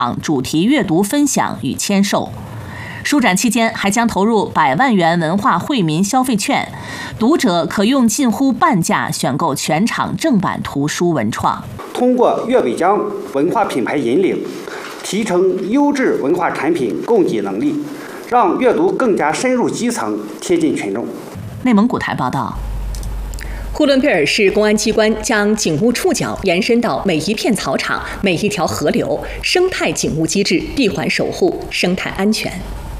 主题阅读分享与签售。书展期间还将投入100万元文化惠民消费券，读者可用近乎半价选购全场正版图书文创。 通过粤北江文化品牌引领，提升优质文化产品供给能力，让阅读更加深入基层，贴近群众。 内蒙古台报道。 呼伦贝尔市公安机关将警务触角延伸到每一片草场、每一条河流，生态警务机制闭环守护生态安全。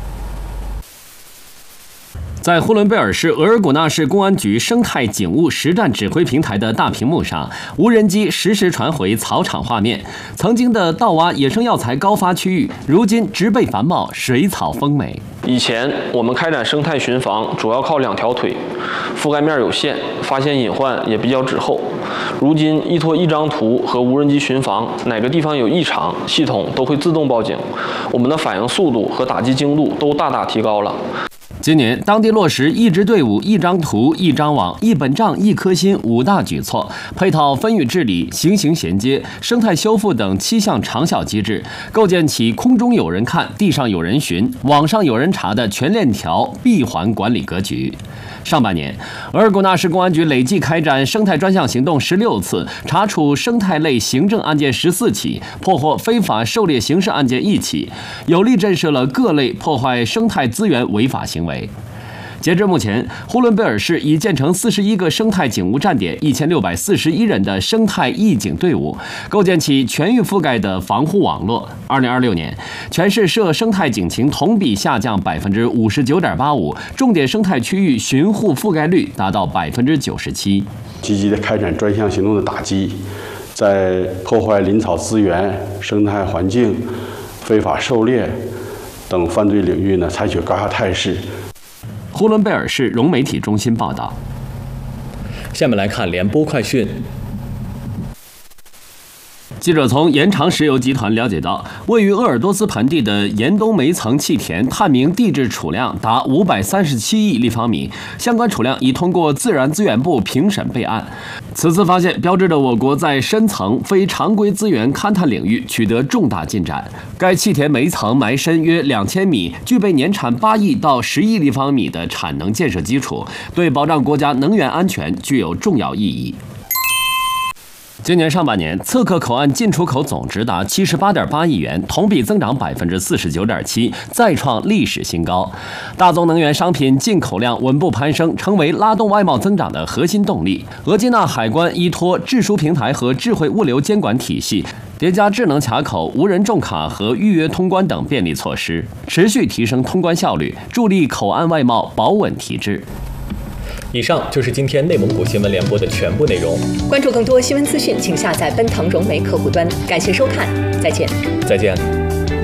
在呼伦贝尔市额尔古纳市公安局生态警务实战指挥平台的大屏幕上，无人机实时传回草场画面。曾经的盗挖野生药材高发区域，如今植被繁茂，水草丰美。 以前我们开展生态巡防主要靠2条腿，覆盖面有限，发现隐患也比较滞后。如今依托1张图和无人机巡防，哪个地方有异常，系统都会自动报警，我们的反应速度和打击精度都大大提高了。 今年，当地落实1支队伍、1张图、1张网、1本账、1颗心5大举措，配套分域治理、行刑衔接、生态修复等7项长效机制，构建起空中有人看、地上有人巡、网上有人查的全链条闭环管理格局。上半年，额尔古纳市公安局累计开展生态专项行动16次，查处生态类行政案件14起，破获非法狩猎刑事案件1起，有力震慑了各类破坏生态资源违法行为。截至目前，呼伦贝尔市已建成41个生态警务站点，1641人的生态义警队伍，构建起全域覆盖的防护网络。2026年，全市涉生态警情同比下降59.85%，重点生态区域巡护覆盖率达到97%。 积极的开展专项行动的打击，在破坏林草资源、生态环境、非法狩猎等犯罪领域采取高压态势。 呼伦贝尔市融媒体中心报道。 下面来看联播快讯。 记者从延长石油集团了解到，位于鄂尔多斯盆地的岩东煤层气田探明地质储量达537亿立方米，相关储量已通过自然资源部评审备案。此次发现标志着我国在深层非常规资源勘探领域取得重大进展。该气田煤层埋深约2000米，具备年产8亿到10亿立方米的产能建设基础，对保障国家能源安全具有重要意义。今年上半年，刺客口岸进出口总值达78.8亿元，同比增长49.7%，再创历史新高。大宗能源商品进口量稳步攀升，成为拉动外贸增长的核心动力。额济纳海关依托智输平台和智慧物流监管体系，叠加智能卡口、无人重卡和预约通关等便利措施，持续提升通关效率，助力口岸外贸保稳提质。 以上就是今天内蒙古新闻联播的全部内容。 关注更多新闻资讯，请下载奔腾融媒客户端。感谢收看，再见。 再见。